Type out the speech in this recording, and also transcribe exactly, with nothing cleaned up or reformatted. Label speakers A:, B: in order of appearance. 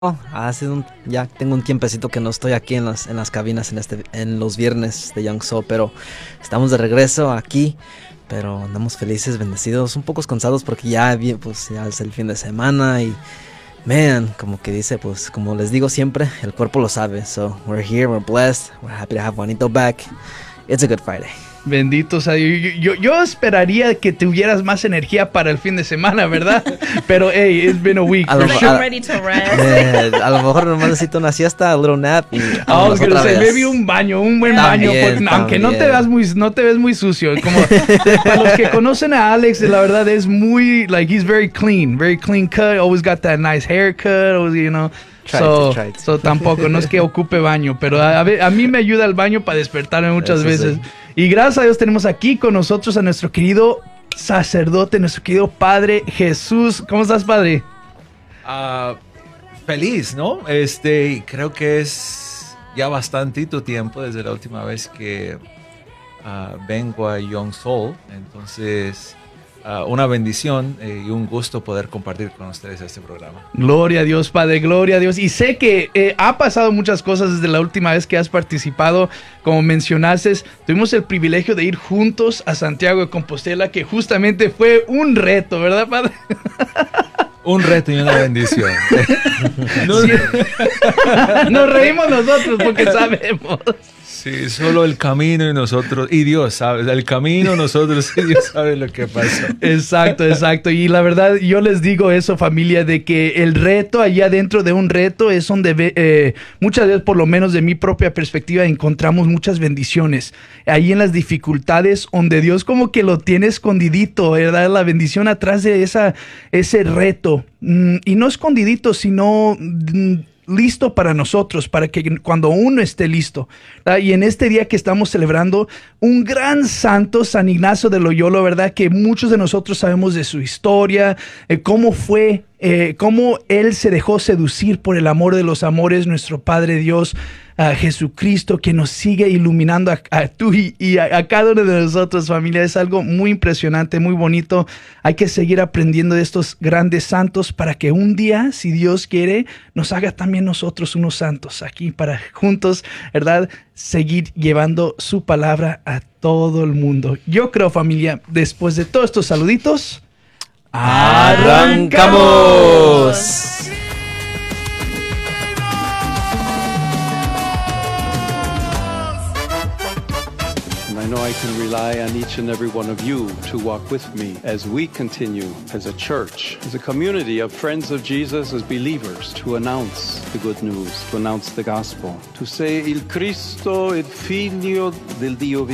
A: Oh, ha sido un, ya tengo un tiempecito que no estoy aquí en las, en las cabinas en, este, en los viernes de Young Soul, pero estamos de regreso aquí, pero andamos felices, bendecidos, un poco cansados porque ya, bien, pues, ya es el fin de semana y, man, como que dice, pues, como les digo siempre, el cuerpo lo sabe. So, we're here, we're blessed, we're happy to have Juanito back. It's a good Friday.
B: Bendito sea Dios. Yo, yo, yo esperaría que tuvieras más energía para el fin de semana, ¿verdad? Pero, hey, it's been a week.
A: A lo,
C: Like
A: a,
C: I'm ready to rest.
A: eh, a lo mejor nomás necesito una siesta, a little nap y
B: Ah,
A: vámonos
B: que
A: otra
B: se
A: vez.
B: bebe un baño, un buen
A: También,
B: baño, porque, aunque no te
A: también.
B: veas muy, no te ves muy sucio. Como para los que conocen a Alex, la verdad es muy, like he's very clean, very clean cut. Always got that nice haircut, always, you know.
A: Try
B: so,
A: to, try to.
B: so tampoco, no es que ocupe baño, pero a, a, ver, a mí me ayuda el baño para despertarme muchas
A: Eso
B: veces.
A: sí.
B: Y gracias a Dios tenemos aquí con nosotros a nuestro querido sacerdote, nuestro querido Padre Jesús. ¿Cómo estás, Padre?
D: Ah, feliz, ¿no? Este, creo que es ya bastantito tiempo desde la última vez que ah, vengo a Young Soul. Entonces, ah, una bendición eh, y un gusto poder compartir con ustedes este programa.
B: Gloria a Dios, Padre, gloria a Dios. Y sé que eh, ha pasado muchas cosas desde la última vez que has participado. Como mencionaste, tuvimos el privilegio de ir juntos a Santiago de Compostela, que justamente fue un reto, ¿verdad, Padre?
D: Un reto y una bendición. No-
B: Sí. Nos reímos nosotros porque sabemos.
D: Sí, solo el camino y nosotros, y Dios sabe, el camino, nosotros y Dios sabe lo que pasó.
B: Exacto, exacto. Y la verdad, yo les digo eso, familia, de que el reto allá dentro de un reto es donde ve- eh, muchas veces, por lo menos de mi propia perspectiva, encontramos muchas bendiciones. Ahí en las dificultades, donde Dios como que lo tiene escondidito, ¿verdad? La bendición atrás de esa, ese reto. Mm, y no escondidito, sino... mm, listo para nosotros, para que cuando uno esté listo. ¿Verdad? Y en este día que estamos celebrando un gran santo, San Ignacio de Loyola, ¿verdad? Que muchos de nosotros sabemos de su historia, eh, cómo fue, eh, cómo él se dejó seducir por el amor de los amores, nuestro Padre Dios, a Jesucristo, que nos sigue iluminando a, a tú y, y a, a cada uno de nosotros, familia. Es algo muy impresionante, muy bonito. Hay que seguir aprendiendo de estos grandes santos para que un día, si Dios quiere, nos haga también nosotros unos santos aquí para juntos, ¿verdad? Seguir llevando su palabra a todo el mundo. Yo creo, familia, después de todos estos saluditos,
A: ¡Arrancamos!
E: And I know I can rely on each and every one of you to walk with me as we continue as a church, as a community of friends of Jesus, as believers, to announce the good news, to announce the gospel, to say, Il Cristo, il Figlio del Dio